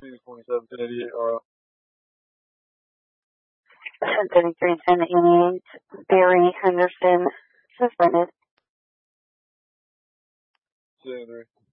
227, 1088 RO. 1033, 1088, Barry Henderson, suspended. 73.